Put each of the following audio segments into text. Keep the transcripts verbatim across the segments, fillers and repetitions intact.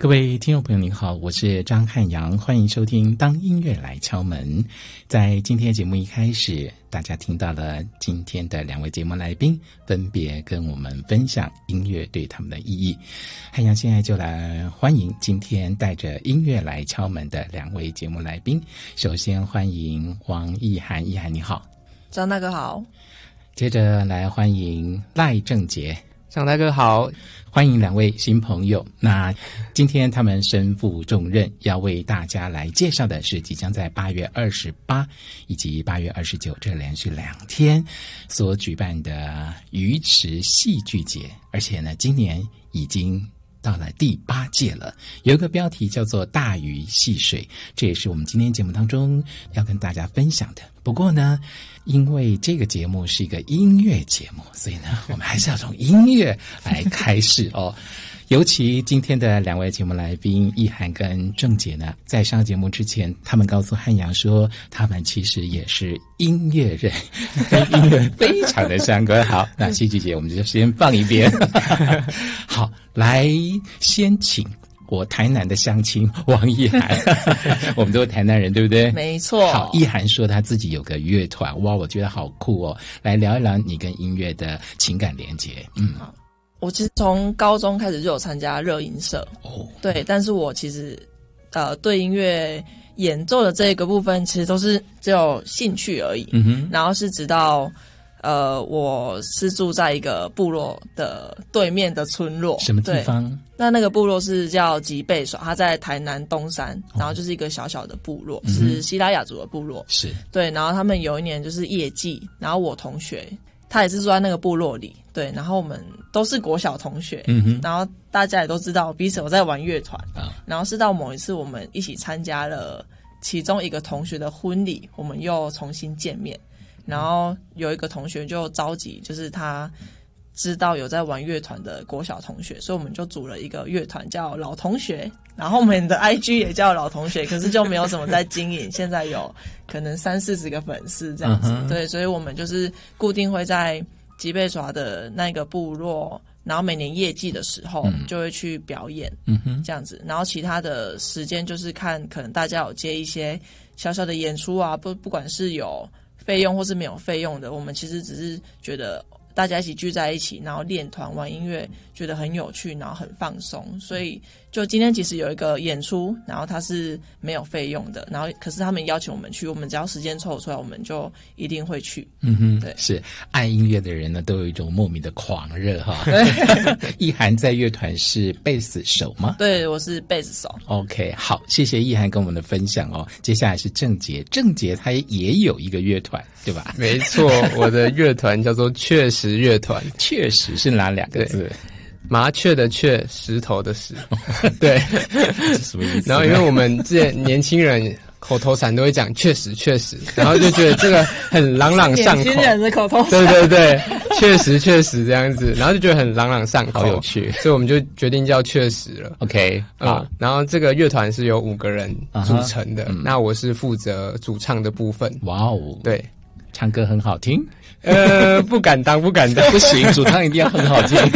各位听众朋友您好，我是张汉阳，欢迎收听当音乐来敲门。在今天节目一开始，大家听到了今天的两位节目来宾分别跟我们分享音乐对他们的意义。汉阳现在就来欢迎今天带着音乐来敲门的两位节目来宾。首先欢迎王意涵，意涵你好。 张大哥好。 接着来欢迎赖正杰。 张大哥好。 欢迎两位新朋友。那今天他们身负重任，要为大家来介绍的是即将在八月二十八以及八月二十九这连续两天所举办的鱼池戏剧节，而且呢，今年已经到了第八届了，有一个标题叫做大鱼戏水，这也是我们今天节目当中要跟大家分享的。不过呢，因为这个节目是一个音乐节目，所以呢，我们还是要从音乐来开始哦。尤其今天的两位节目来宾意涵跟郑杰呢，在上节目之前，他们告诉汉阳说，他们其实也是音乐人，跟音乐非常的相关。好，那戏剧节我们就先放一边。好，来先请我台南的乡亲王意涵，我们都是台南人，对不对？ 没错。 好，意涵说他自己有个乐团，哇，我觉得好酷哦！来聊一聊你跟音乐的情感连结。嗯， 好，我其实从高中开始就有参加热音社， 哦， 对，但是我其实呃对音乐演奏的这个部分，其实都是只有兴趣而已。 嗯哼， 然后是直到呃，我是住在一个部落的对面的村落。 什么地方？ 那那个部落是叫吉贝耍，它在台南东山，然后就是一个小小的部落，哦、是西拉雅族的部落。 是对，然后他们有一年就是业绩，然后我同学他也是住在那个部落里，对，然后我们都是国小同学， 嗯哼， 然后大家也都知道彼此有在玩乐团啊，然后是到某一次我们一起参加了其中一个同学的婚礼，我们又重新见面。然后有一个同学就召集，就是他知道有在玩乐团的国小同学，所以我们就组了一个乐团叫老同学，然后我们的 I G 也叫老同学，可是就没有怎么在经营，现在有可能三四十个粉丝这样子，嗯、对，所以我们就是固定会在吉贝耍的那个部落，然后每年业绩的时候就会去表演，嗯哼，这样子，然后其他的时间就是看可能大家有接一些小小的演出啊，不不管是有费用或是没有费用的，我们其实只是觉得大家一起聚在一起，然后练团玩音乐，觉得很有趣，然后很放松。所以就今天其实有一个演出，然后它是没有费用的，然后可是他们邀请我们去，我们只要时间凑出来，我们就一定会去。 嗯哼， 对， 是爱音乐的人呢，都有一种莫名的狂热哈。意涵在乐团是贝斯手吗？ 对，我是贝斯手。 OK， 好，谢谢意涵跟我们的分享哦。接下来是郑杰，郑杰他也有一个乐团，对吧？ 没错，我的乐团叫做确实乐团。 确实是哪两个字？ 麻雀的雀，石头的石。对， 什么意思？ 然后因为我们这些年轻人口头禅都会讲确实确实，然后就觉得这个很朗朗上口。 年轻人的口头禅。 对对对，确实确实这样子，然后就觉得很朗朗上口， 好有趣， 所以我们就决定叫确实了。 OK， 好、 嗯，然后这个乐团是由五个人组成的， uh-huh, 嗯、那我是负责主唱的部分。 哇哦， 对， 唱歌很好听。 呃，不敢当，不敢当， 不行，主唱一定要很好听。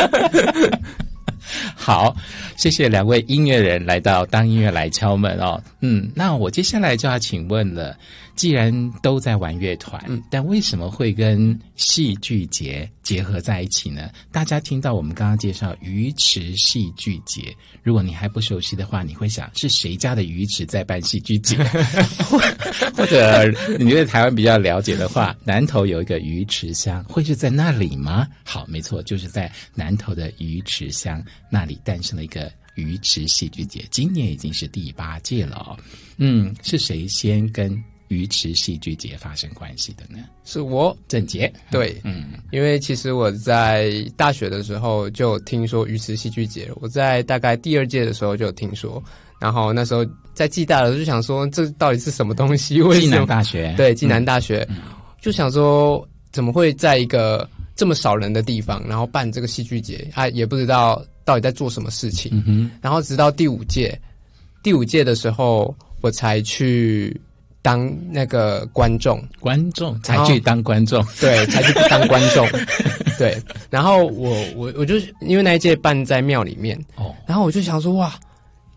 好，谢谢两位音乐人来到当音乐来敲门哦。嗯，那我接下来就要请问了，既然都在玩乐团，嗯，但为什么会跟戏剧节结合在一起呢？大家听到我们刚刚介绍鱼池戏剧节，如果你还不熟悉的话，你会想是谁家的鱼池在办戏剧节？或者你对台湾比较了解的话，南投有一个鱼池乡，会是在那里吗？好，没错，就是在南投的鱼池乡那里诞生了一个鱼池戏剧节，今年已经是第八届了哦。嗯，是谁先跟鱼池戏剧节发生关系的呢？ 是我， 郑杰。 对，嗯，因为其实我在大学的时候就有听说鱼池戏剧节，我在大概第二届的时候就有听说，然后那时候在暨大的时候就想说，这到底是什么东西？为什么？ 暨南大学， 对，暨南大学，嗯，就想说怎么会在一个这么少人的地方，然后办这个戏剧节啊，也不知道到底在做什么事情。嗯哼，然后直到第五届，第五届的时候，我才去当那个观众， 观众才去当观众， 对，才去当观众，对。然后我我我就因为那一届办在庙里面，哦，然后我就想说哇，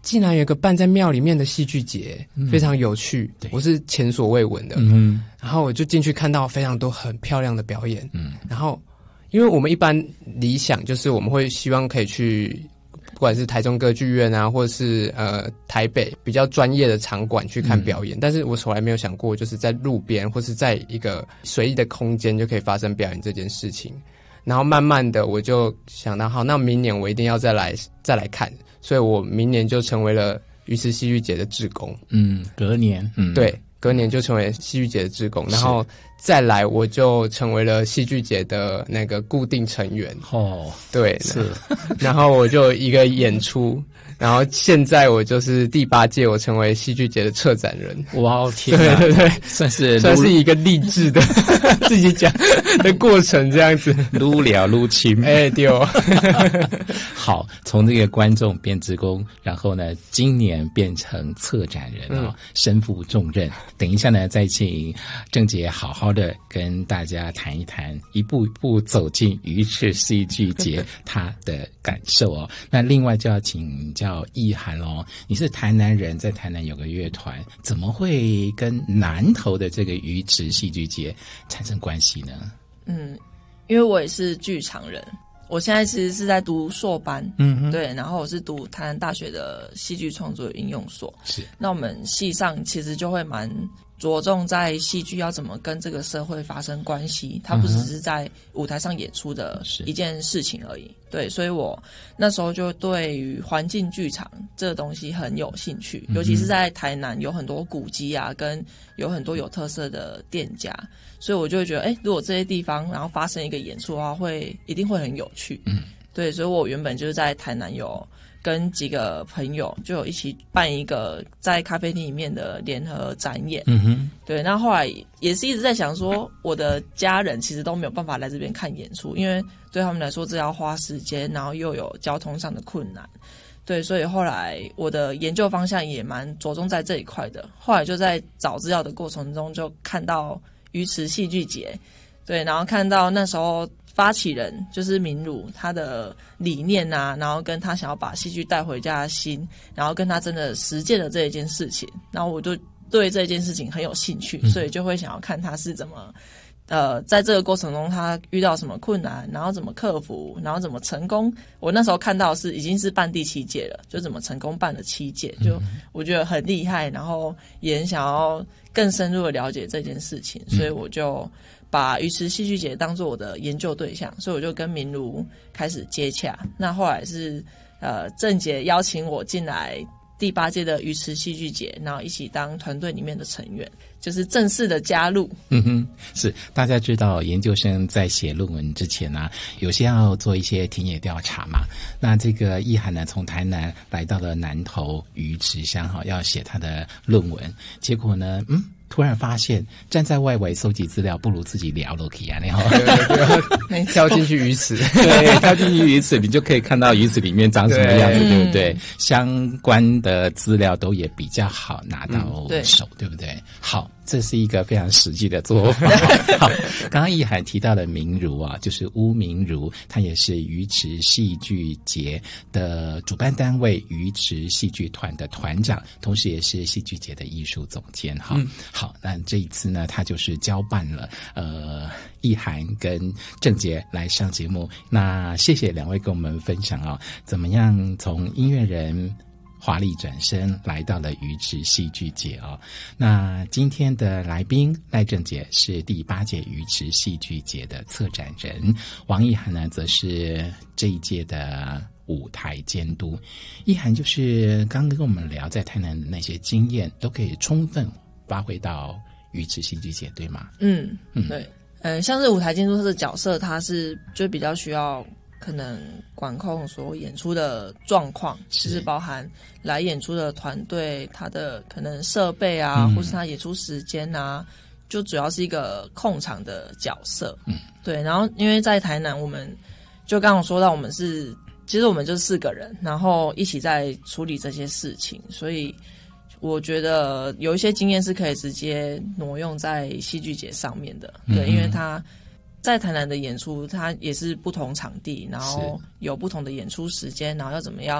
竟然有个办在庙里面的戏剧节，嗯、非常有趣，我是前所未闻的。嗯，然后我就进去看到非常多很漂亮的表演。嗯，然后因为我们一般理想就是我们会希望可以去。不管是台中歌剧院啊，或者是呃台北比较专业的场馆去看表演，嗯、但是我从来没有想过，就是在路边或是在一个随意的空间就可以发生表演这件事情。然后慢慢的，我就想到，好，那明年我一定要再来再来看，所以我明年就成为了鱼池戏剧节的志工。 嗯，隔年，嗯， 对，隔年就成为戏剧节的志工，然后再来我就成为了戏剧节的那个固定成员。 哦， 对， 是， 然后我就一个演出，然后现在我就是第八届，我成为戏剧节的策展人。 哇，天哪， 对对对， 算是算是一个励志的自己讲的过程，这样子， 撸了撸亲， 哎，对哦。 好，从这个观众变职工，然后呢，今年变成策展人哦，嗯、身负重任。等一下呢，再请郑杰好好的跟大家谈一谈，一步一步走进鱼池戏剧节他的感受哦。那另外就要请教意涵喽，你是台南人，在台南有个乐团，怎么会跟南投的这个鱼池戏剧节产生关系呢？ 嗯，因为我也是剧场人。我现在其实是在读硕班，嗯，对，然后我是读台南大学的戏剧创作应用所。 是， 那我们系上其实就会蛮着重在戏剧要怎么跟这个社会发生关系，它不只是在舞台上演出的一件事情而已。对，所以我那时候就对于环境剧场这个东西很有兴趣，尤其是在台南有很多古迹啊，跟有很多有特色的店家，所以我就会觉得，哎，如果这些地方然后发生一个演出的话，会一定会很有趣。嗯，对，所以我原本就是在台南有跟几个朋友就有一起办一个在咖啡厅里面的联合展演。嗯哼，对，那后来也是一直在想说，我的家人其实都没有办法来这边看演出，因为对他们来说这要花时间，然后又有交通上的困难。对，所以后来我的研究方向也蛮着重在这一块的。后来就在找资料的过程中，就看到鱼池戏剧节，对，然后看到那时候发起人就是明儒他的理念啊，然后跟他想要把戏剧带回家的心，然后跟他真的实践了这一件事情，然后我就对这件事情很有兴趣，所以就会想要看他是怎么呃，在这个过程中他遇到什么困难，然后怎么克服，然后怎么成功。我那时候看到是已经是办第七届了，就怎么成功办了七届，就我觉得很厉害，然后也很想要更深入的了解这件事情，所以我就把鱼池戏剧节当作我的研究对象，所以我就跟明儒开始接洽。那后来是呃郑杰邀请我进来第八届的鱼池戏剧节，然后一起当团队里面的成员，就是正式的加入。 嗯哼，是大家知道，研究生在写论文之前呢、啊，有些要做一些田野调查嘛。那这个意涵呢，从台南来到了南投鱼池乡哈，要写他的论文，结果呢，嗯。突然发现站在外围搜集资料不如自己聊了可以啊，然后跳进去鱼池， 对，跳进去鱼池，你就可以看到鱼池里面长什么样子， 对, 对不对？相关的资料都也比较好拿到手，嗯、对, 对不对？好。这是一个非常实际的做法。好，刚刚意涵提到的明儒啊，就是巫明儒，他也是鱼池戏剧节的主办单位鱼池戏剧团的团长，同时也是戏剧节的艺术总监。哈、嗯，好，那这一次呢，他就是交办了呃意涵跟郑杰来上节目。那谢谢两位跟我们分享啊，怎么样从音乐人华丽转身来到了鱼池戏剧节哦。那今天的来宾赖正杰是第八届鱼池戏剧节的策展人，王意涵呢则是这一届的舞台监督。意涵就是刚刚跟我们聊在台南的那些经验，都可以充分发挥到鱼池戏剧节，对吗？ 嗯嗯，对，呃，像是舞台监督的角色，他是就比较需要可能管控所演出的状况，就是包含来演出的团队他的可能设备啊、嗯、或是他演出时间啊，就主要是一个控场的角色。嗯，对。然后因为在台南，我们就刚刚说到我们是其实我们就是四个人，然后一起在处理这些事情，所以我觉得有一些经验是可以直接挪用在戏剧节上面的。对，嗯、因为他在台南的演出，它也是不同场地，然后有不同的演出时间，然后要怎么样